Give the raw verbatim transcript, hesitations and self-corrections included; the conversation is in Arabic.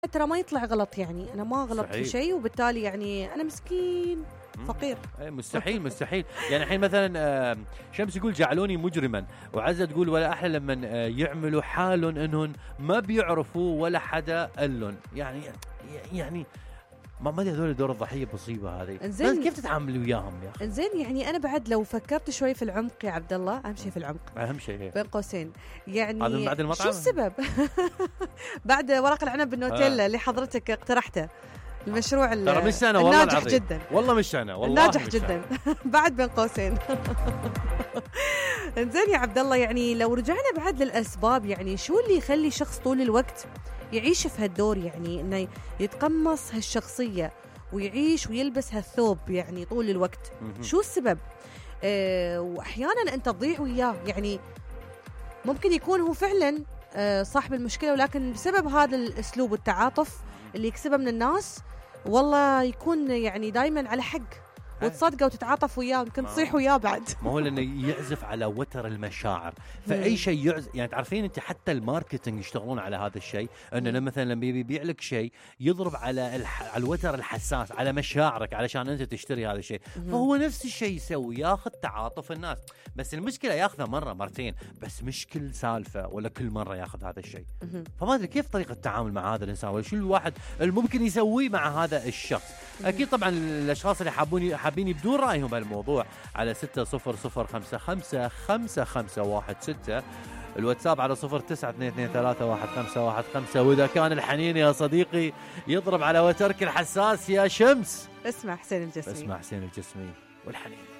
ترى ما يطلع غلط، يعني أنا ما غلطت في شيء، وبالتالي يعني أنا مسكين فقير. مستحيل مستحيل. يعني الحين مثلا شمس يقول جعلوني مجرما، وعزة تقول ولا أحلى لما يعملوا حالهم أنهم ما بيعرفوا ولا حدا قالن. يعني يعني ما ما هذول دور الضحية مصيبة هذه. إنزين كيف تتعامل وياهم يا أخي؟ إنزين يعني أنا بعد لو فكرت شوي في العمق يا عبد الله، أهم شيء في العمق، أهم شيء بين قوسين يعني هذا بعد المطعم. شو السبب؟ بعد ورق العنب بالنوتيلا اللي حضرتك اقترحته، المشروع ترى مش أنا والله الناجح العظيم. جدا والله مش أنا والله ناجح جدا. بعد بين قوسين. إنزين يا عبد الله، يعني لو رجعنا بعد للأسباب، يعني شو اللي يخلي شخص طول الوقت يعيش في هالدور، يعني إنه يتقمص هالشخصية ويعيش ويلبس هالثوب يعني طول الوقت؟ شو السبب؟ أه وأحيانا أنت تضيع وياه، يعني ممكن يكون هو فعلا أه صاحب المشكلة، ولكن بسبب هذا الأسلوب والتعاطف اللي يكسبه من الناس، والله يكون يعني دايما على حق، وتصدقه وتتعاطف وياه، يمكن تصيح وياه بعد. ما هو لأنه يعزف على وتر المشاعر، فأي شيء يعزف. يعني تعرفين أنت حتى الماركتينج يشتغلون على هذا الشيء، أنه مثلا لما يبيع لك شيء يضرب على الح... على الوتر الحساس، على مشاعرك، علشان أنت تشتري هذا الشيء. فهو نفس الشيء يسوي، ياخذ تعاطف الناس، بس المشكلة ياخذه مرة مرتين بس، مش كل سالفة ولا كل مرة ياخذ هذا الشيء. فما أدري كيف طريقة التعامل مع هذا الإنسان، ولا شو الواحد الممكن يسويه مع هذا الشخص. أكيد طبعا الأشخاص اللي حابون حابين يبدون رأيهم بهالموضوع على ستة صفر صفر خمسة خمسة خمسة خمسة واحد ستة، الواتساب على صفر تسعة اثنين اثنين ثلاثة واحد خمسة واحد خمسة. وإذا كان الحنين يا صديقي يضرب على وترك الحساس يا شمس، اسمع حسين الجسمي، اسمع حسين الجسمي والحنين.